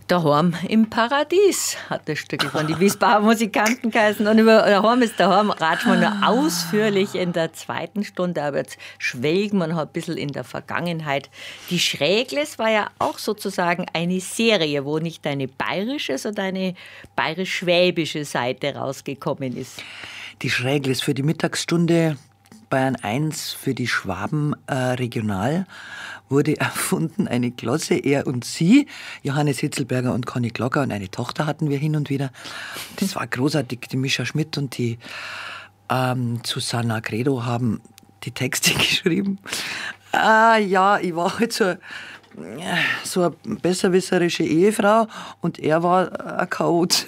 Daheim im Paradies hat das Stück von die Wiesbacher Musikanten geheißen. Und über Daheim ist daheim ratschen wir nur ausführlich in der zweiten Stunde. Aber jetzt schwelgen wir noch ein bisschen in der Vergangenheit. Die Schrägles war ja auch sozusagen eine Serie, wo nicht eine bayerische, sondern eine bayerisch-schwäbische Seite rausgekommen ist. Die Schrägles für die Mittagsstunde Bayern 1 für die Schwaben regional wurde erfunden. Eine Glosse, er und sie, Johannes Hitzelberger und Conny Glocker, und eine Tochter hatten wir hin und wieder. Das war großartig. Die Mischa Schmidt und die Susanna Credo haben die Texte geschrieben. Ja, ich war halt so eine besserwisserische Ehefrau und er war ein Chaot.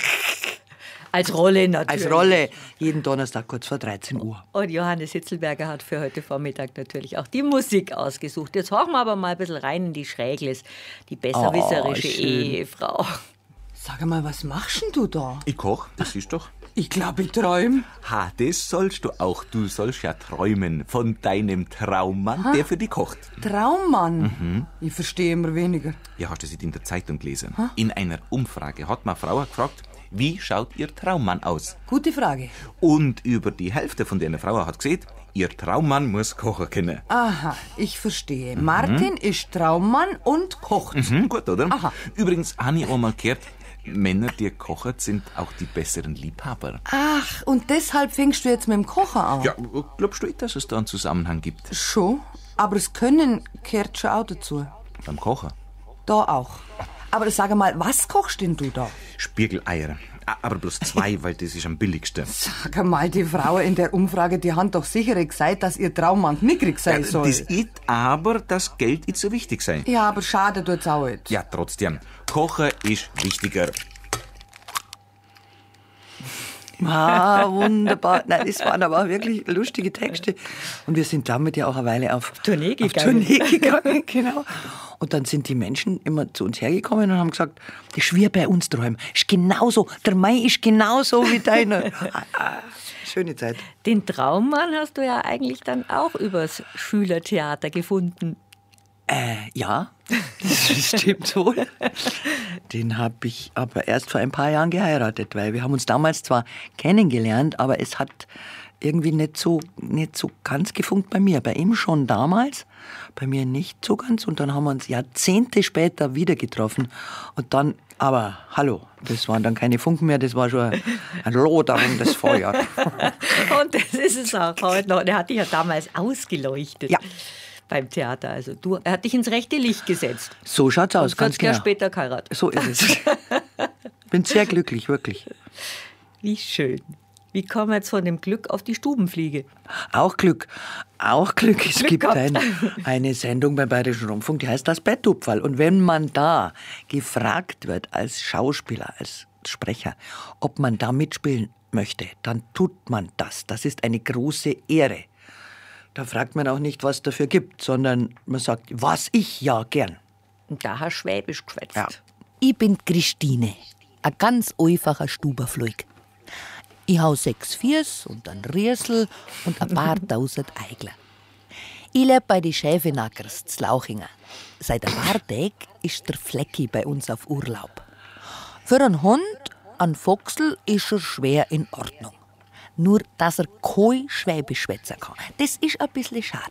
Als Rolle natürlich. Als Rolle, jeden Donnerstag kurz vor 13 Uhr. Und Johannes Hitzelberger hat für heute Vormittag natürlich auch die Musik ausgesucht. Jetzt horchen wir aber mal ein bisschen rein in die Schrägles, die besserwisserische Ehefrau. Sag mal, was machst denn du da? Ich koch, das siehst du doch. Ich glaube, ich träum. Ha, das sollst du auch. Du sollst ja träumen von deinem Traummann, der für dich kocht. Traummann? Ich verstehe immer weniger. Ja, hast du das in der Zeitung gelesen? In einer Umfrage hat man Frauen gefragt, wie schaut ihr Traummann aus? Gute Frage. Und über die Hälfte von den Frauen hat gesagt, ihr Traummann muss kochen können. Aha, ich verstehe. Martin ist Traummann und kocht. Gut, oder? Aha. Übrigens, habe ich auch mal gehört, Männer, die kochen, sind auch die besseren Liebhaber. Ach, und deshalb fängst du jetzt mit dem Kochen an? Ja, glaubst du nicht, dass es da einen Zusammenhang gibt? Schon, aber das Können gehört schon auch dazu. Beim Kochen? Da auch. Aber sag mal, was kochst denn du da? Spiegeleier. Aber bloß 2, weil das ist am billigsten. Sag mal, die Frauen in der Umfrage, die haben doch sicher gesagt, dass ihr Traummann knickrig sein soll. Das ist aber das Geld ist so wichtig sein. Ja, aber schade tut's auch nicht. Ja, trotzdem. Kochen ist wichtiger. Wunderbar. Nein, das waren aber wirklich lustige Texte. Und wir sind damit ja auch eine Weile auf Tournee gegangen. Genau. Und dann sind die Menschen immer zu uns hergekommen und haben gesagt, das ist wie bei uns daheim. Ist genauso. Der Mai ist genauso wie deiner. Schöne Zeit. Den Traummann hast du ja eigentlich dann auch übers Schülertheater gefunden. Ja, das stimmt wohl. Den habe ich aber erst vor ein paar Jahren geheiratet, weil wir haben uns damals zwar kennengelernt, aber es hat irgendwie nicht so ganz gefunkt bei mir. Bei ihm schon damals, bei mir nicht so ganz. Und dann haben wir uns Jahrzehnte später wieder getroffen. Und dann, aber hallo, das waren dann keine Funken mehr, das war schon ein loderndes Feuer. Und das ist es auch heute noch. Der hat dich ja damals ausgeleuchtet. Ja. Beim Theater. Also er hat dich ins rechte Licht gesetzt. So schaut's aus, und ganz genau. 40 Jahre später geheiratet. So ist es. Bin sehr glücklich, wirklich. Wie schön. Wie kommen wir jetzt von dem Glück auf die Stubenfliege? Auch Glück. Es gibt gehabt. eine Sendung beim Bayerischen Rundfunk, die heißt das Betthupferl. Und wenn man da gefragt wird als Schauspieler, als Sprecher, ob man da mitspielen möchte, dann tut man das. Das ist eine große Ehre. Da fragt man auch nicht, was dafür gibt, sondern man sagt, was ich ja gern. Und da hast du Schwäbisch geschwätzt. Ja. Ich bin Christine, ein ganz einfacher Stuberfluig. Ich hau 6 Viers und ein Riesel und ein paar tausend Eigler. Ich lebe bei die Schäfenackers zu Lauchinger. Seit ein paar Tagen ist der Flecki bei uns auf Urlaub. Für einen Hund, einen Foxel, ist er schwer in Ordnung. Nur, dass er kein Schwäbisch schwätzen kann. Das ist ein bisschen schade.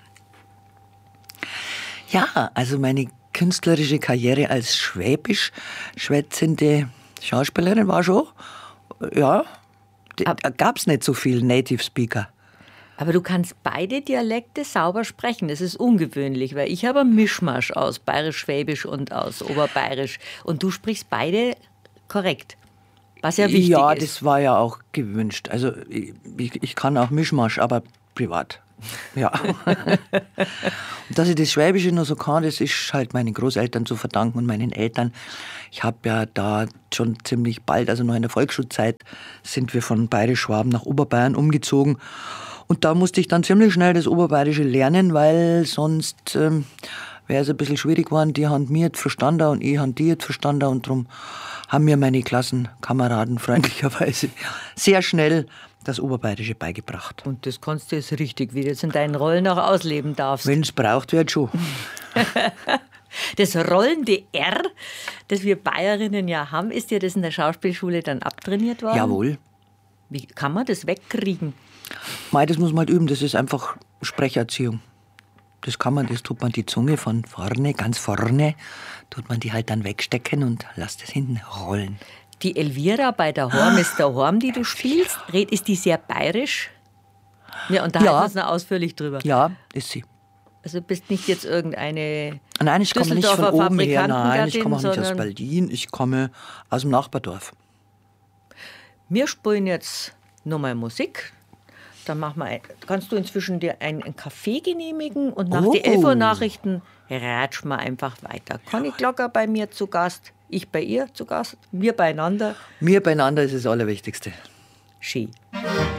Ja, also meine künstlerische Karriere als schwäbisch schwätzende Schauspielerin war schon, ja, da gab's nicht so viel Native Speaker. Aber du kannst beide Dialekte sauber sprechen. Das ist ungewöhnlich, weil ich habe einen Mischmasch aus Bayerisch-Schwäbisch und aus Oberbayerisch. Und du sprichst beide korrekt. Was ja wichtig ist. Ja, das war ja auch gewünscht. Also ich kann auch Mischmasch, aber privat. Ja. Und dass ich das Schwäbische noch so kann, das ist halt meinen Großeltern zu verdanken und meinen Eltern. Ich habe ja da schon ziemlich bald, also noch in der Volksschulzeit, sind wir von Bayerisch-Schwaben nach Oberbayern umgezogen. Und da musste ich dann ziemlich schnell das Oberbayerische lernen, weil sonst wäre es ein bisschen schwierig geworden. Die haben mich jetzt verstanden und ich habe die jetzt verstanden. Und darum haben mir meine Klassenkameraden freundlicherweise sehr schnell das Oberbayerische beigebracht. Und das kannst du jetzt richtig, wie du jetzt in deinen Rollen auch ausleben darfst. Wenn es braucht, wird schon. Das rollende R, das wir Bayerinnen ja haben, ist dir das in der Schauspielschule dann abtrainiert worden? Jawohl. Wie kann man das wegkriegen? Mei, das muss man halt üben, das ist einfach Sprecherziehung. Das tut man die Zunge von vorne, ganz vorne, tut man die halt dann wegstecken und lässt es hinten rollen. Die Elvira bei der Horm ist der Horm, die du spielst. Ist die sehr bayerisch? Wir unterhalten uns noch ausführlich drüber. Ja, ist sie. Also bist nicht jetzt irgendeine Nein, ich komme nicht von Düsseldorfer oben her. Nein, ich komme auch nicht aus sondern Berlin. Ich komme aus dem Nachbardorf. wir spielen jetzt nochmal Musik. Dann kannst du inzwischen dir einen Kaffee genehmigen und nach die 11 Uhr Nachrichten ratschen wir einfach weiter. Conny Glocker bei mir zu Gast, ich bei ihr zu Gast, wir beieinander. Mir beieinander ist das Allerwichtigste. Schön.